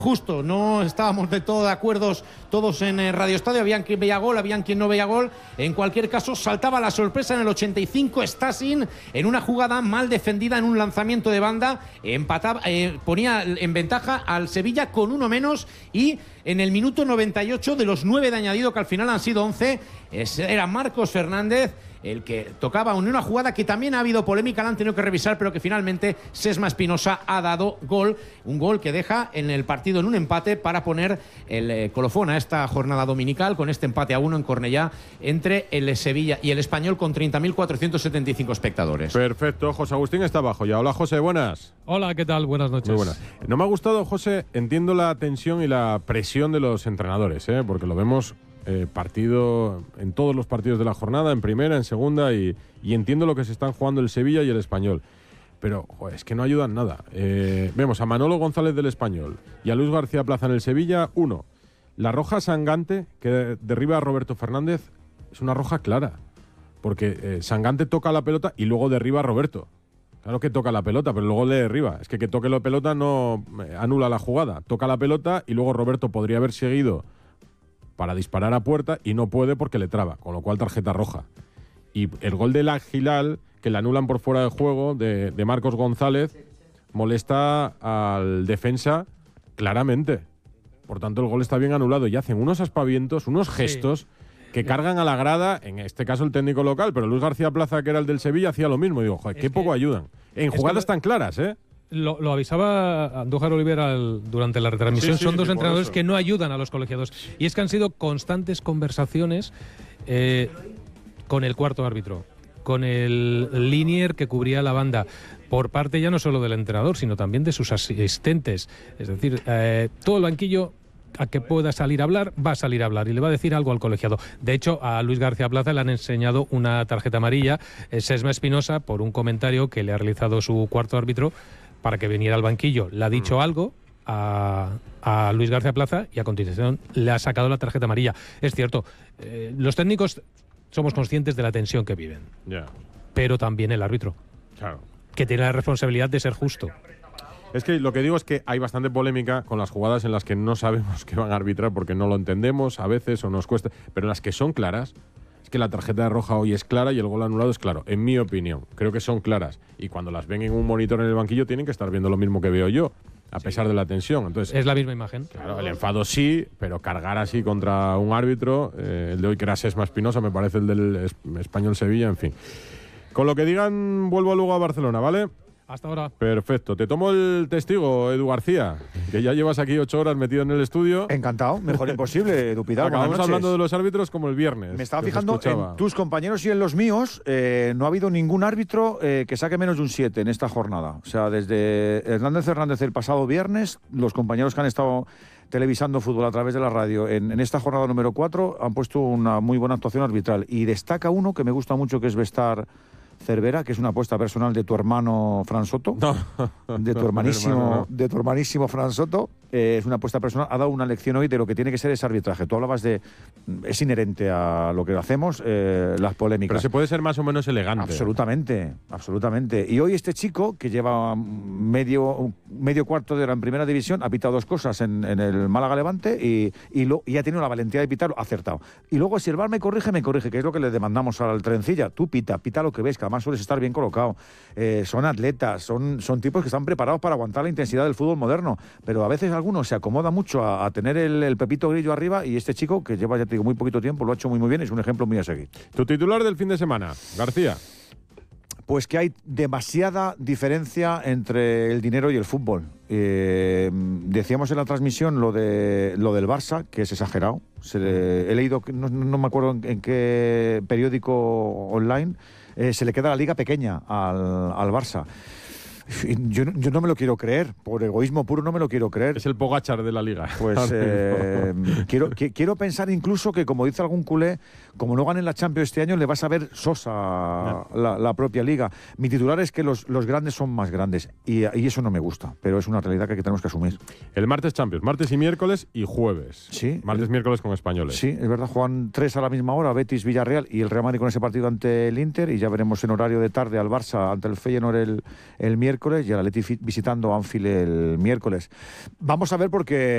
Justo, no estábamos de todo de acuerdo todos en Radio Estadio, habían quien veía gol, habían quien no veía gol. En cualquier caso, saltaba la sorpresa en el 85, Stasin, en una jugada mal defendida, en un lanzamiento de banda, empataba, ponía en ventaja al Sevilla con uno menos, y en el minuto 98 de los 9 de añadido, que al final han sido 11, era Marcos Fernández el que tocaba en una jugada que también ha habido polémica, la han tenido que revisar, pero que finalmente Sesma Espinosa ha dado gol, un gol que deja en el partido en un empate para poner el colofón a esta jornada dominical, con este empate a 1 en Cornellá entre el Sevilla y el Español, con 30.475 espectadores. Perfecto, José Agustín está abajo ya. Hola, José, buenas. Hola, ¿qué tal? Buenas noches. Muy buenas. No me ha gustado, José, entiendo la tensión y la presión de los entrenadores, porque lo vemos partido en todos los partidos de la jornada, en primera, en segunda, y entiendo lo que se están jugando el Sevilla y el Español, pero joder, es que no ayudan nada. Vemos a Manolo González del Español y a Luis García Plaza en el Sevilla. Uno, la roja Sangante que derriba a Roberto Fernández es una roja clara, porque Sangante toca la pelota y luego derriba a Roberto. Claro que toca la pelota, pero luego le derriba. Es que toque la pelota no anula la jugada. Toca la pelota y luego Roberto podría haber seguido para disparar a puerta y no puede porque le traba, con lo cual tarjeta roja. Y el gol del Al-Hilal, que le anulan por fuera de juego, de Marcos González, molesta al defensa claramente. Por tanto, el gol está bien anulado y hacen unos aspavientos, unos gestos que cargan a la grada, en este caso el técnico local, pero Luis García Plaza, que era el del Sevilla, hacía lo mismo. Y digo, joder, qué poco ayudan. En jugadas tan claras, ¿eh? Lo avisaba Andújar Olivera durante la retransmisión. Son dos entrenadores que no ayudan a los colegiados. Y es que han sido constantes conversaciones con el cuarto árbitro, con el linier que cubría la banda, por parte ya no solo del entrenador, sino también de sus asistentes. Es decir, todo el banquillo, a que pueda salir a hablar, va a salir a hablar y le va a decir algo al colegiado. De hecho, a Luis García Plaza le han enseñado una tarjeta amarilla, Sesma Espinosa, por un comentario que le ha realizado su cuarto árbitro para que viniera al banquillo. Le ha dicho algo a Luis García Plaza y a continuación le ha sacado la tarjeta amarilla. Es cierto, los técnicos somos conscientes de la tensión que viven, pero también el árbitro, que tiene la responsabilidad de ser justo. Es que lo que digo es que hay bastante polémica con las jugadas en las que no sabemos qué van a arbitrar porque no lo entendemos a veces o nos cuesta, pero en las que son claras, es que la tarjeta de roja hoy es clara y el gol anulado es claro, en mi opinión. Creo que son claras y cuando las ven en un monitor en el banquillo tienen que estar viendo lo mismo que veo yo, a pesar de la tensión. Entonces, es la misma imagen. Claro, el enfado sí, pero cargar así contra un árbitro, el de hoy que era Sesma Espinosa, me parece el del Español Sevilla, en fin. Con lo que digan, vuelvo luego a Barcelona, ¿vale? Hasta ahora. Perfecto. Te tomo el testigo, Edu García, que ya llevas aquí 8 horas metido en el estudio. Encantado, mejor imposible, Edu Pidal. Acabamos hablando de los árbitros como el viernes. Me estaba fijando en tus compañeros y en los míos. No ha habido ningún árbitro que saque menos de un 7 en esta jornada. O sea, desde Hernández el pasado viernes, los compañeros que han estado televisando fútbol a través de la radio en esta jornada número 4 han puesto una muy buena actuación arbitral. Y destaca uno que me gusta mucho, que es Vestar Cervera, que es una apuesta personal de tu hermano Fran Soto, de tu hermanísimo Fran Soto. Es una apuesta personal. Ha dado una lección hoy de lo que tiene que ser ese arbitraje. Tú hablabas de... Es inherente a lo que hacemos, las polémicas. Pero se puede ser más o menos elegante. Absolutamente, absolutamente. Y hoy este chico, que lleva medio cuarto de hora en primera división, ha pitado dos cosas en el Málaga Levante y ha tenido la valentía de pitarlo, ha acertado. Y luego, si el VAR me corrige, que es lo que le demandamos al Trencilla. Tú pita lo que ves, que además sueles estar bien colocado. Son atletas, son tipos que están preparados para aguantar la intensidad del fútbol moderno, pero a veces alguno se acomoda mucho a tener el Pepito Grillo arriba, y este chico, que lleva, ya te digo, muy poquito tiempo, lo ha hecho muy bien, es un ejemplo muy a seguir. Tu titular del fin de semana, García. Pues que hay demasiada diferencia entre el dinero y el fútbol. Decíamos en la transmisión lo del Barça, que es exagerado. He leído, no me acuerdo en qué periódico online, se le queda la liga pequeña al Barça. Yo no me lo quiero creer, por egoísmo puro no me lo quiero creer. Es el Pogačar de la liga. Pues quiero pensar incluso que, como dice algún culé, como no ganen la Champions este año, le vas a ver sosa la propia liga. Mi titular es que los grandes son más grandes y eso no me gusta, pero es una realidad que tenemos que asumir. El martes Champions, martes y miércoles y jueves. Sí. Martes y miércoles con españoles. Sí, es verdad, juegan 3 a la misma hora, Betis, Villarreal y el Real Madrid con ese partido ante el Inter, y ya veremos en horario de tarde al Barça ante el Feyenoord el miércoles y al Atleti visitando Anfield el miércoles. Vamos a ver, porque